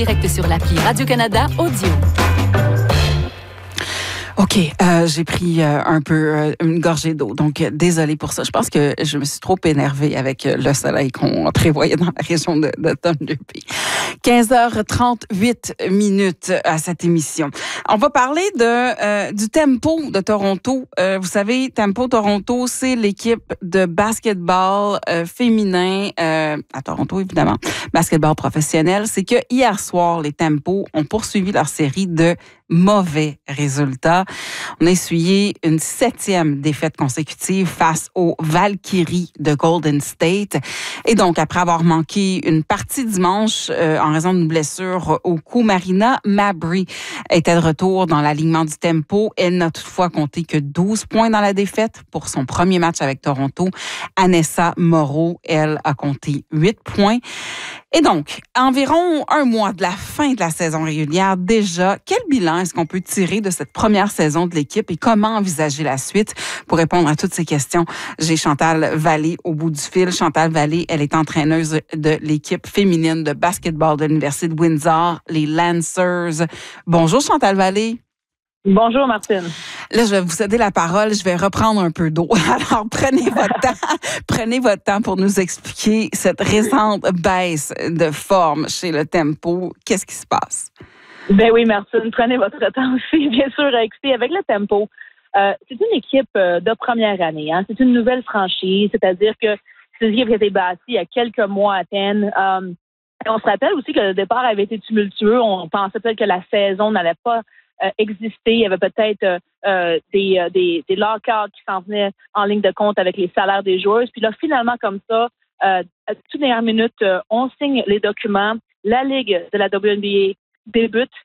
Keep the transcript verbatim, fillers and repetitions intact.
Direct sur l'appli Radio-Canada Audio. OK, euh, j'ai pris euh, un peu euh, une gorgée d'eau, donc euh, désolée pour ça. Je pense que je me suis trop énervée avec euh, le soleil qu'on prévoyait dans la région de, de Thunder Bay. quinze heures trente-huit minutes à cette émission. On va parler de euh, du Tempo de Toronto. Euh, vous savez, Tempo Toronto, c'est l'équipe de basketball euh, féminin euh, à Toronto, évidemment, basketball professionnel. C'est que hier soir, les Tempo ont poursuivi leur série de mauvais résultats. On a essuyé une septième défaite consécutive face aux Valkyries de Golden State. Et donc, après avoir manqué une partie dimanche euh, en raison d'une blessure au cou, Marina Mabrey était de retour dans l'alignement du Tempo. Elle n'a toutefois compté que douze points dans la défaite pour son premier match avec Toronto. Anessa Moreau, elle, a compté huit points. Et donc, environ un mois de la fin de la saison régulière, déjà, quel bilan est-ce qu'on peut tirer de cette première saison de l'équipe et comment envisager la suite? Pour répondre à toutes ces questions, j'ai Chantal Vallée au bout du fil. Chantal Vallée, elle est entraîneuse de l'équipe féminine de basketball de l'Université de Windsor, les Lancers. Bonjour Chantal Vallée. Bonjour, Martine. Là, je vais vous céder la parole. Je vais reprendre un peu d'eau. Alors, prenez votre temps. Prenez votre temps pour nous expliquer cette récente baisse de forme chez le Tempo. Qu'est-ce qui se passe? Ben oui, Martine, prenez votre temps aussi, bien sûr, avec, avec le Tempo. Euh, c'est une équipe de première année. Hein? C'est une nouvelle franchise, c'est-à-dire que c'est une équipe qui a été bâtie il y a quelques mois à peine. Euh, et on se rappelle aussi que le départ avait été tumultueux. On pensait peut-être que la saison n'allait pas Euh, exister. Il y avait peut-être euh, des, euh, des, des lockouts qui s'en venaient en ligne de compte avec les salaires des joueurs. Puis là, finalement, comme ça, euh, à toute dernière minute, euh, on signe les documents. La Ligue de la W N B A débute